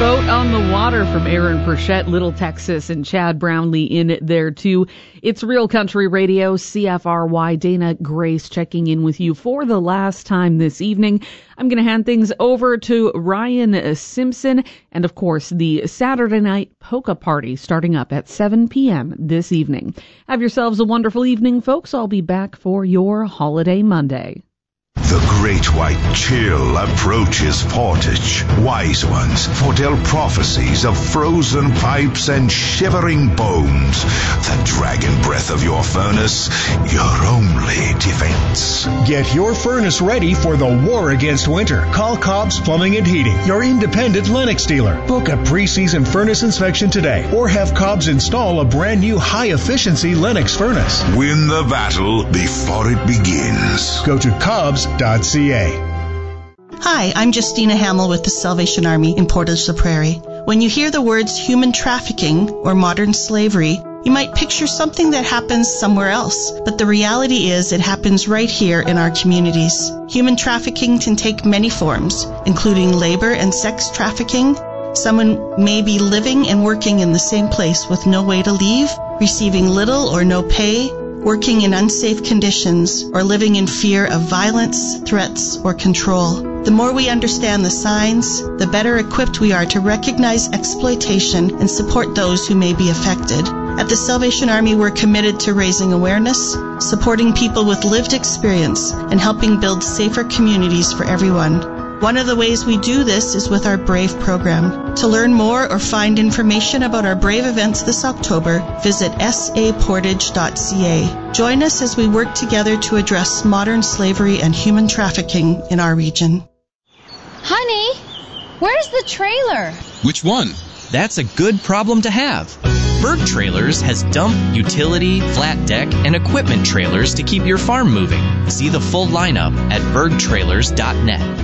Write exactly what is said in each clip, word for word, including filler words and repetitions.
Boat on the Water from Aaron Perchette, Little Texas, and Chad Brownlee in there too. It's Real Country Radio, C F R Y. Dana Grace checking in with you for the last time this evening. I'm going to hand things over to Ryan Simpson and, of course, the Saturday night polka party starting up at seven p.m. this evening. Have yourselves a wonderful evening, folks. I'll be back for your Holiday Monday. The Great White Chill approaches Portage. Wise ones foretell prophecies of frozen pipes and shivering bones. The dragon breath of your furnace, your only defense. Get your furnace ready for the war against winter. Call Cobb's Plumbing and Heating, your independent Lennox dealer. Book a pre-season furnace inspection today or have Cobb's install a brand new high-efficiency Lennox furnace. Win the battle before it begins. Go to Cobb's dot c a. Hi, I'm Justina Hamill with the Salvation Army in Portage-la-Prairie. When you hear the words human trafficking or modern slavery, you might picture something that happens somewhere else, but the reality is it happens right here in our communities. Human trafficking can take many forms, including labor and sex trafficking. Someone may be living and working in the same place with no way to leave, receiving little or no pay, working in unsafe conditions, or living in fear of violence, threats, or control. The more we understand the signs, the better equipped we are to recognize exploitation and support those who may be affected. At the Salvation Army, we're committed to raising awareness, supporting people with lived experience, and helping build safer communities for everyone. One of the ways we do this is with our BRAVE program. To learn more or find information about our BRAVE events this October, visit s a portage dot c a. Join us as we work together to address modern slavery and human trafficking in our region. Honey, where's the trailer? Which one? That's a good problem to have. Berg Trailers has dump, utility, flat deck, and equipment trailers to keep your farm moving. See the full lineup at berg trailers dot net.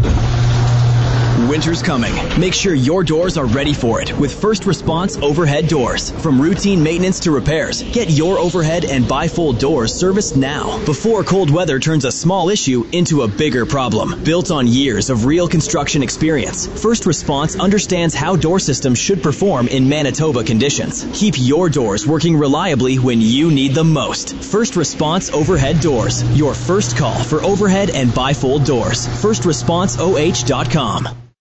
Winter's coming. Make sure your doors are ready for it with First Response Overhead Doors. From routine maintenance to repairs, get your overhead and bifold doors serviced now before cold weather turns a small issue into a bigger problem. Built on years of real construction experience, First Response understands how door systems should perform in Manitoba conditions. Keep your doors working reliably when you need them most. First Response Overhead Doors. Your first call for overhead and bifold doors. first response o h dot com.